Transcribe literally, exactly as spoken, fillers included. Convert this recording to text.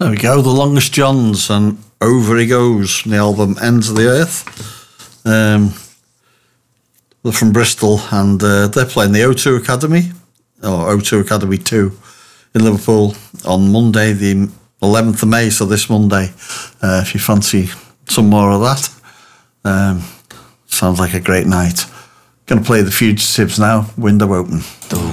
There we go, the Longest Johns and Over He Goes from the album Ends of the Earth. Um, they're from Bristol and uh, they're playing the O two Academy, or O two Academy two in Liverpool on Monday, the eleventh of May, so this Monday, uh, if you fancy some more of that. Um, sounds like a great night. Going to play The Fugitives now, window open.